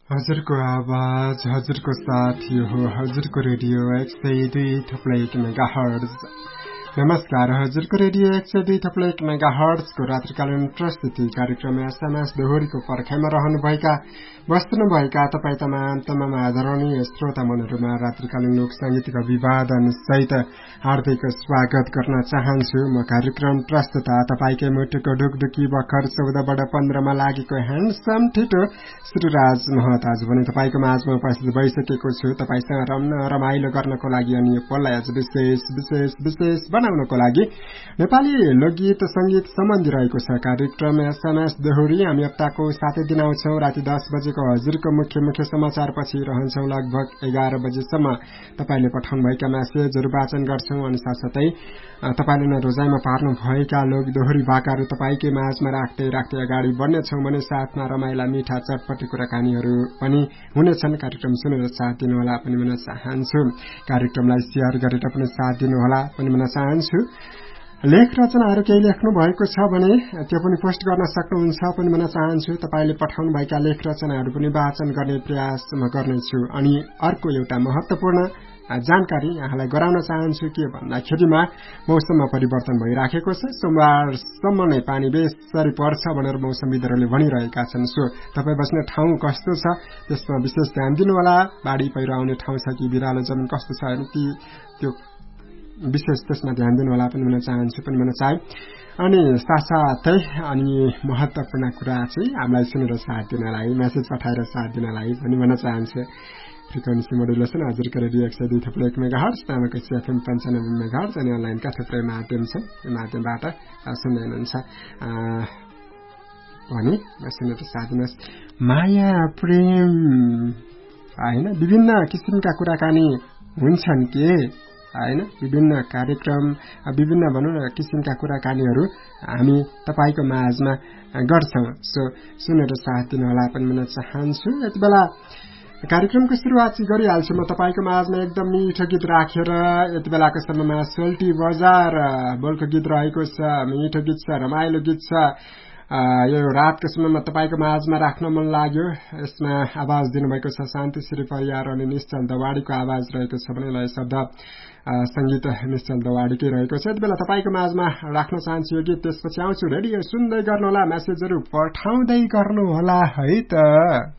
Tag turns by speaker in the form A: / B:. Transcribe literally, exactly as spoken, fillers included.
A: हजुरको आवाज हजुरको साथ यो हो हजुरको रेडियो एक सय दुई थप्लै एक मेगाहर्ज। नमस्कार, हजुरको रेडियो एक सय दुई थप्लै एक मेगाहर्जको रात्रिकालीन प्रस्तुति कार्यक्रम एसएमएस दोहोरीको पर्खाइमा रहनुभएका बस्नुभएका तपाईँ तमाम तमाम आदरणीय श्रोता मनहरूमा रात्रिकालीन लोक साङ्गीतिक अभिवादन सहित हार्दिक स्वागत गर्न चाहन्छु। म कार्यक्रम प्रस्तुता तपाईँकै मुटुको ढुकढुकी भर्खर चौधबाट पन्ध्रमा लागेको ह्यान्डसम ठिटो श्रीराज महत आज पनि तपाईँको माझमा उपस्थित भइसकेको छु, तपाईँसँग रम्न रमाइलो गर्नको लागि अनि यो पललाई आज विशेष विशेष विशेष बनाउनको लागि नेपाली लोकगीत संगीत सम्बन्धी रहेको छ कार्यक्रम एसएमएस दोहोरी। हामी हप्ताको सातै दिन आउँछौं राति दस बजेको हजुरको मुख्य मुख्य समाचार पछि रहन्छौं लगभग एघार बजेसम्म तपाईले पठाउनु भएका मेसेजहरू वाचन गर्छौं अनि साथसाथै तपाईले नै रोजाइमा पार्नु भएका लोक दोहोरी भाकाहरू तपाईकै माझमा राख्दै राख्दै अगाडि बढ्नेछौं भने साथमा रमाइला मिठा चटपटी कुराकानीहरू पनि हुनेछन्। कार्यक्रम सुनेर साथ दिनुहोला पनि भन्न चाहन्छु। कार्यक्रमलाई शेयर गरेर पनि साथ दिनुहोला पनि भन्न चाहन्छु। लेख रचनाहरू केही लेख्नु भएको छ भने त्यो पनि पोस्ट गर्न सक्नुहुन्छ पनि भन्न चाहन्छु। तपाईले पठाउनु भएका लेख रचनाहरू पनि वाचन गर्ने प्रयास म गर्नेछु। अनि अर्को एउटा महत्वपूर्ण जानकारी यहाँलाई गराउन चाहन्छु के भन्दाखेरिमा मौसममा परिवर्तन भइराखेको छ। सोमबारसम्म नै पानी बेसरी पर्छ भनेर मौसमविदहरूले भनिरहेका छन्। सो तपाईँ बस्ने ठाउँ कस्तो छ त्यसमा विशेष ध्यान दिनुहोला। बाढी पहिरो आउने ठाउँ छ कि बिरालो जमिन कस्तो छ ती त्यो विशेष त्यसमा ध्यान दिनुहोला पनि भन्न चाहन्छु पनि भन्न चाहे। अनि साथसाथै अनि महत्वपूर्ण कुरा चाहिँ हामीलाई सुनेर साथ दिनलाई मेसेज पठाएर साथ दिनलाई पनि भन्न चाहन्छु। फ्रिक्वेन्सी मोडुलेसन हजुरको रेडियो एक सय दुई थप्लै एक मेगाहर्ज नामक एफएम पन्चानब्बे मेगाहर्ज अनि अनलाइनका थुप्रै माध्यम छन्। यो माध्यमबाट सुन्दै हुनुहुन्छ भने सुनेर साथ दिनुहोस्। माया प्रेम होइन विभिन्न किसिमका कुराकानी हुन्छन् के होइन विभिन्न कार्यक्रम विभिन्न भनौँ न किसिमका कुराकानीहरू हामी तपाईँको माझमा गर्छौँ। सो सुनेर साथ दिनुहोला पनि भन्न चाहन्छु। यति बेला कार्यक्रमको सुरुवात गरिहाल्छु म तपाईँको माझमा एकदम मिठो गीत राखेर। यति बेलाको समयमा सोल्टी बजार बोलको गीत रहेको छ, मिठो गीत छ, रमाइलो गीत छ। यो रातको समयमा तपाईँको माझमा राख्न मन लाग्यो। यसमा आवाज दिनुभएको छ शान्ति श्री परियार अनि निश्चल दवाडीको आवाज रहेको छ भने लय शब्द संगीत निश्चल दवाडीकै रहेको छ। यति बेला तपाईँको माझमा राख्न चाहन्छु यो गीत। त्यसपछि आउँछु। रेडियो सुन्दै गर्नुहोला, मेसेजहरू पठाउँदै गर्नुहोला है त।